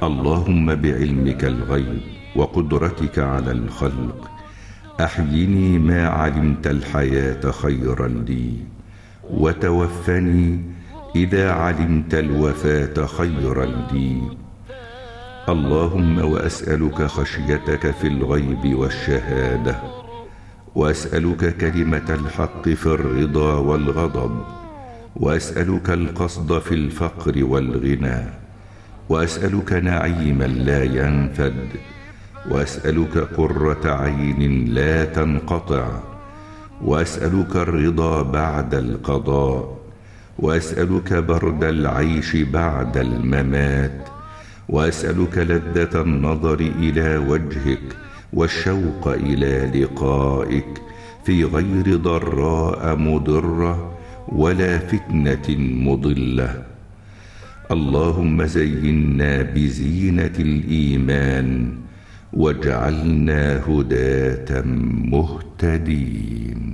اللهم بعلمك الغيب وقدرتك على الخلق أحيني ما علمت الحياة خيرا لي، وتوفني إذا علمت الوفاة خيرا لي. اللهم وأسألك خشيتك في الغيب والشهادة، وأسألك كلمة الحق في الرضا والغضب، وأسألك القصد في الفقر والغنى، وأسألك نعيما لا ينفد، وأسألك قرة عين لا تنقطع، وأسألك الرضا بعد القضاء، وأسألك برد العيش بعد الممات، وأسألك لذة النظر إلى وجهك والشوق إلى لقائك في غير ضراء مضرة ولا فتنة مضلة. اللهم زينا بزينة الإيمان واجعلنا هداة مهتدين.